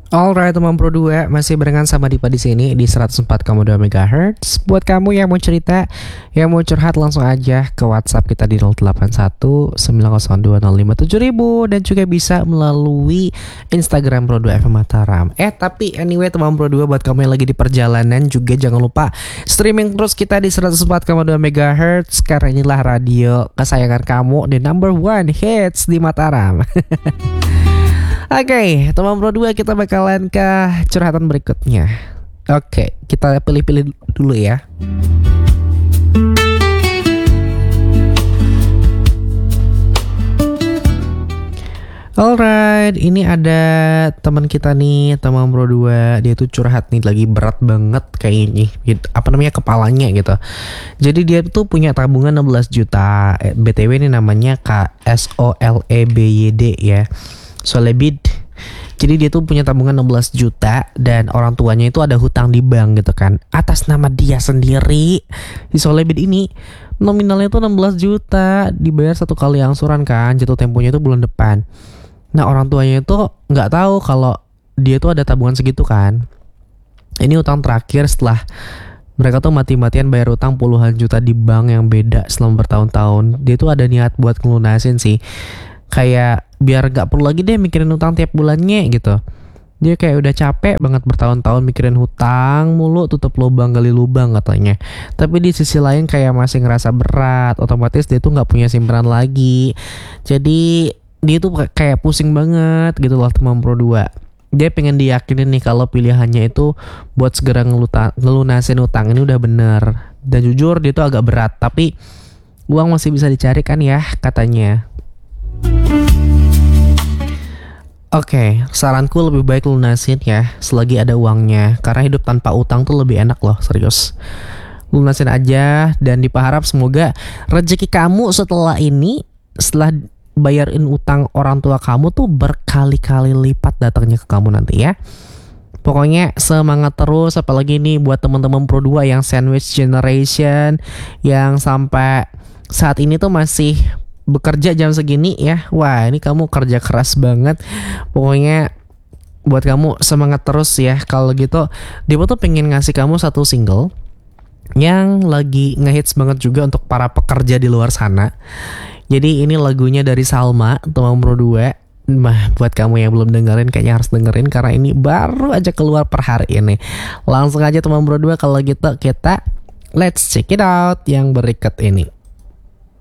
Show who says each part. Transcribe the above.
Speaker 1: Alright teman Pro 2, masih barengan sama Dipa di sini di 104,2 MHz. Buat kamu yang mau cerita, yang mau curhat langsung aja ke WhatsApp kita di 081 902 057 dan juga bisa melalui Instagram Pro 2 FM Mataram. Tapi anyway teman Pro 2, buat kamu yang lagi di perjalanan juga jangan lupa streaming terus kita di 104,2 MHz karena inilah radio kesayangan kamu, the number one hits di Mataram. Oke, teman Pro 2, kita bakalan ke curhatan berikutnya. Oke, kita pilih-pilih dulu ya. Alright, ini ada teman kita nih, teman Pro 2. Dia tuh curhat nih, lagi berat banget kayaknya. Kepalanya gitu. Jadi dia tuh punya tabungan 16 juta. BTW ini namanya KSOLEBYD ya. Solebid. Jadi dia tuh punya tabungan 16 juta dan orang tuanya itu ada hutang di bank gitu kan, atas nama dia sendiri. Si Solebid ini nominalnya tuh 16 juta, dibayar 1 kali angsuran kan, jatuh temponya itu bulan depan. Nah orang tuanya itu nggak tahu kalau dia tuh ada tabungan segitu kan. Ini hutang terakhir setelah mereka tuh mati-matian bayar utang puluhan juta di bank yang beda selama bertahun-tahun. Dia tuh ada niat buat ngelunasin sih, kayak biar gak perlu lagi deh mikirin hutang tiap bulannya gitu. Dia kayak udah capek banget bertahun-tahun mikirin hutang mulu, tutup lubang gali lubang katanya. Tapi di sisi lain kayak masih ngerasa berat, otomatis dia tuh gak punya simpanan lagi. Jadi dia tuh kayak pusing banget gitu loh teman Pro 2. Dia pengen diyakinin nih kalau pilihannya itu buat segera ngelunasin hutang ini udah bener. Dan jujur dia tuh agak berat, tapi uang masih bisa dicari kan ya katanya. Oke, saranku lebih baik lunasin ya selagi ada uangnya, karena hidup tanpa utang tuh lebih enak loh, serius. Lunasin aja dan diharap semoga rezeki kamu setelah ini, setelah bayarin utang orang tua kamu tuh berkali-kali lipat datangnya ke kamu nanti ya. Pokoknya semangat terus, apalagi nih buat teman-teman Pro 2 yang sandwich generation, yang sampai saat ini tuh masih bekerja jam segini ya. Wah, ini kamu kerja keras banget. Pokoknya buat kamu semangat terus ya. Kalau gitu Dewa tuh pengen ngasih kamu satu single yang lagi ngehits banget juga untuk para pekerja di luar sana. Jadi ini lagunya dari Salma, teman Pro 2. Buat kamu yang belum dengerin, kayaknya harus dengerin karena ini baru aja keluar per hari ini. Langsung aja teman Pro 2, kalau gitu kita let's check it out yang berikut ini.